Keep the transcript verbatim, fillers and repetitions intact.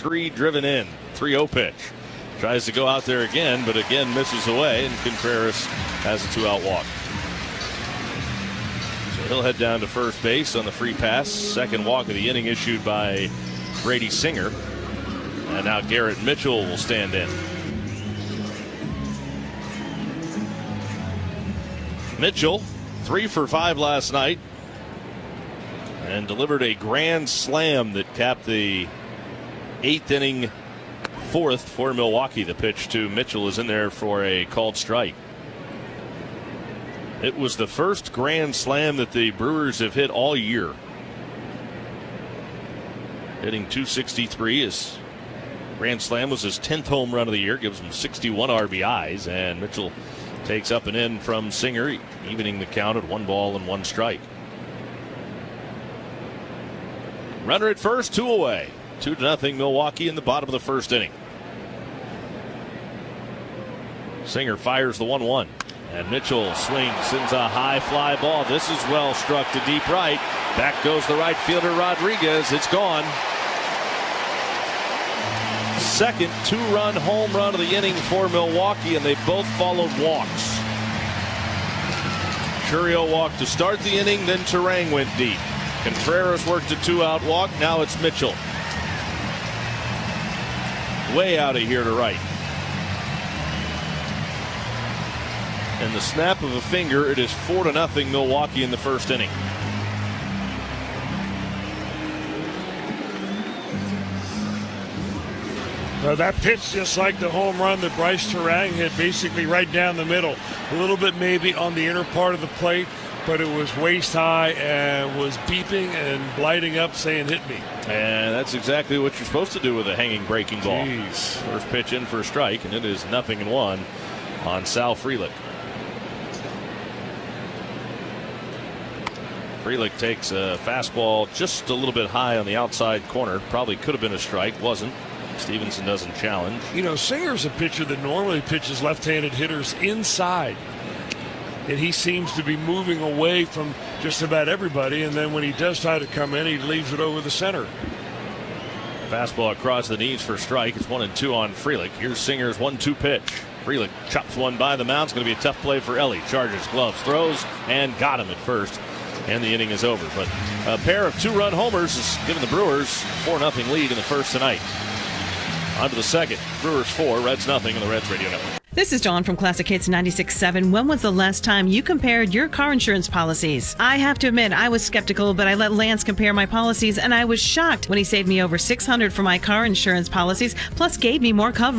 three driven in. three oh pitch. Tries to go out there again, but again misses away, and Contreras has a two-out walk. So he'll head down to first base on the free pass. Second walk of the inning issued by Brady Singer. And now Garrett Mitchell will stand in. Mitchell, three for five last night, and delivered a grand slam that capped the eighth inning. Fourth for Milwaukee. The pitch to Mitchell is in there for a called strike. It was the first grand slam that the Brewers have hit all year. Hitting two sixty-three. His grand slam was his tenth home run of the year. Gives him sixty-one R B Is. And Mitchell takes up and in from Singer, evening the count at one ball and one strike. Runner at first, two away. Two to nothing Milwaukee in the bottom of the first inning. Singer fires the one one. And Mitchell swings, sends a high fly ball. This is well struck to deep right. Back goes the right fielder Rodriguez. It's gone. Second two-run home run of the inning for Milwaukee, and they both followed walks. Chourio walked to start the inning, then Turang went deep. Contreras worked a two-out walk. Now it's Mitchell. Way out of here to right. And the snap of a finger, it is four to nothing Milwaukee in the first inning. Uh, that pitch, just like the home run that Bryce Turang hit, basically right down the middle. A little bit maybe on the inner part of the plate, but it was waist high and was beeping and lighting up saying, hit me. And that's exactly what you're supposed to do with a hanging breaking ball. Jeez. First pitch in for a strike, and it is nothing and one on Sal Frelick. Frelick takes a fastball just a little bit high on the outside corner. Probably could have been a strike, wasn't. Stevenson doesn't challenge. You know, Singer's a pitcher that normally pitches left-handed hitters inside. And he seems to be moving away from just about everybody. And then when he does try to come in, he leaves it over the center. Fastball across the knees for strike. It's one and two on Frelick. Here's Singer's one two pitch. Frelick chops one by the mound. It's going to be a tough play for Ellie. Charges, gloves, throws, and got him at first. And the inning is over. But a pair of two-run homers has given the Brewers four nothing lead in the first tonight. On to the second. Brewers four, Reds nothing on the Reds Radio Network. This is Dawn from Classic Hits ninety-six point seven. When was the last time you compared your car insurance policies? I have to admit, I was skeptical, but I let Lance compare my policies, and I was shocked when he saved me over six hundred dollars for my car insurance policies, plus gave me more coverage.